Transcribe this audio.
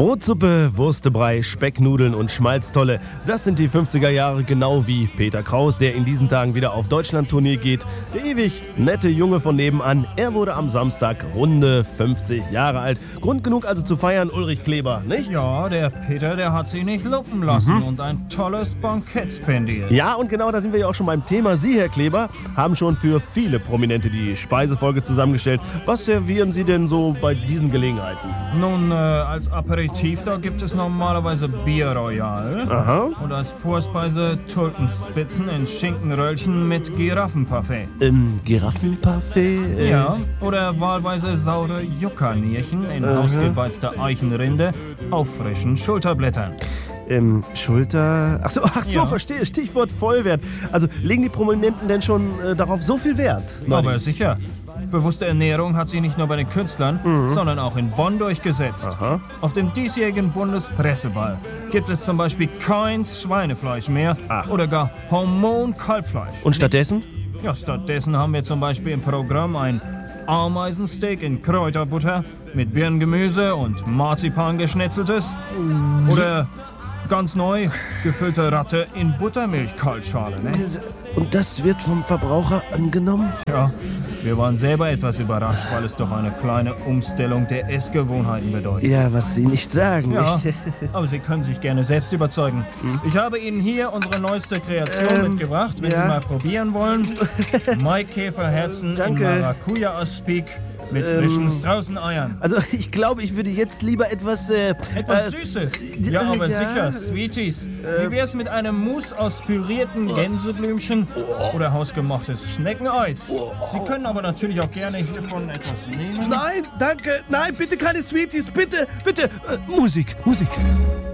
Brotsuppe, Wurstebrei, Specknudeln und Schmalztolle. Das sind die 50er Jahre, genau wie Peter Kraus, der in diesen Tagen wieder auf Deutschland-Tournee geht. Der ewig nette Junge von nebenan. Er wurde am Samstag runde 50 Jahre alt. Grund genug also zu feiern, Ulrich Kleber, nicht? Ja, der Peter, der hat sich nicht lumpen lassen und ein tolles Bankett spendiert. Ja, und genau da sind wir ja auch schon beim Thema. Sie, Herr Kleber, haben schon für viele Prominente die Speisefolge zusammengestellt. Was servieren Sie denn so bei diesen Gelegenheiten? Nun, als Aperitif, da gibt es normalerweise Bier Royal. Aha. Und als Vorspeise Tulpenspitzen in Schinkenröllchen mit Giraffenparfait. Giraffenparfait? Ja, oder wahlweise saure Juckernierchen in ausgebeizter Eichenrinde auf frischen Schulterblättern. Schulter... Ach so, Ja. Verstehe. Stichwort Vollwert. Also legen die Prominenten denn schon darauf so viel Wert? Aber sicher. Bewusste Ernährung hat sich nicht nur bei den Künstlern, sondern auch in Bonn durchgesetzt. Aha. Auf dem diesjährigen Bundespresseball gibt es zum Beispiel kein Schweinefleisch mehr oder gar Hormon-Kalbfleisch. Und stattdessen? Ja, stattdessen haben wir zum Beispiel im Programm ein Ameisensteak in Kräuterbutter mit Birnengemüse und Marzipan geschnetzeltes oder ganz neu gefüllte Ratte in Buttermilch-Kaltschale, ne? Und das wird vom Verbraucher angenommen? Ja, wir waren selber etwas überrascht, weil es doch eine kleine Umstellung der Essgewohnheiten bedeutet. Ja, was Sie nicht sagen. Ja, aber Sie können sich gerne selbst überzeugen. Ich habe Ihnen hier unsere neueste Kreation mitgebracht, wenn Sie mal probieren wollen. Maikäferherzen in Danke. Maracuja-Aspik mit frischen Straußeneiern. Also ich glaube, ich würde jetzt lieber etwas... Etwas Süßes. Ja, aber sicher, Sweeties. Wie wär's mit einem Mousse aus pürierten Gänseblümchen oder hausgemachtes Schneckeneis? Sie können aber natürlich auch gerne hiervon etwas nehmen. Nein, danke. Nein, bitte keine Sweeties. Bitte. Musik.